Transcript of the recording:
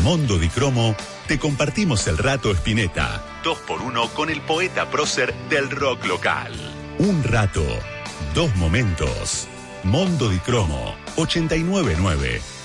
Mondo di Cromo te compartimos el rato Spinetta, 2x1 con el poeta prócer del rock local. Un rato, dos momentos. Mondo di Cromo, 899.